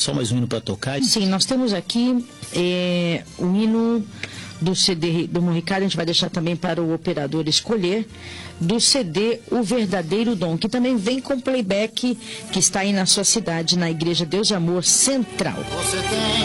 só mais um hino para tocar? Sim, nós temos aqui o hino do CD do Ricardo, a gente vai deixar também para o operador escolher, do CD O Verdadeiro Dom, que também vem com playback, que está aí na sua cidade, na Igreja Deus e Amor Central. Você tem